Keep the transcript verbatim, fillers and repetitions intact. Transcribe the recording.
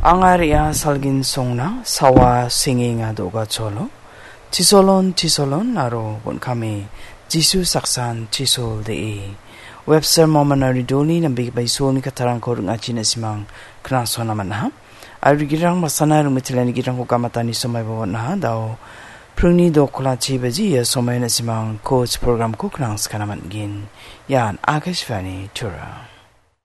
Angaria salgin songna sawa singinga doga cholo. Chisolon chisolon aro bon kami Jisu saksan chisol de Webster momanari doli nambig bay soni katarang ko nga chinasimang knaso naman ha. Ay rigirang masana rumitilani girang ko kamatani somay bawon na daw. Prungni do kula chibaji ya somay na simang coach program ko knang ska naman gin. Yan Akashvani Tura.